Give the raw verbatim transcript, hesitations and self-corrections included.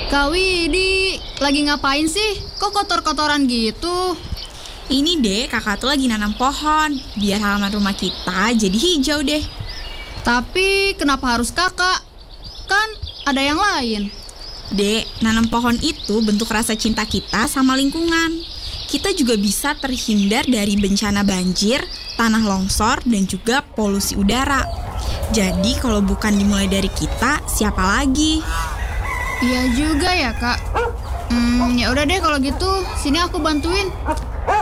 Kak Widi, lagi ngapain sih? Kok kotor-kotoran gitu? Ini deh, kakak tuh lagi nanam pohon, biar halaman rumah kita jadi hijau deh. Tapi kenapa harus kakak? Kan ada yang lain. Dek, nanam pohon itu bentuk rasa cinta kita sama lingkungan. Kita juga bisa terhindar dari bencana banjir, tanah longsor, dan juga polusi udara. Jadi kalau bukan dimulai dari kita, siapa lagi? Iya juga ya kak. Hmm, ya udah deh kalau gitu, sini aku bantuin.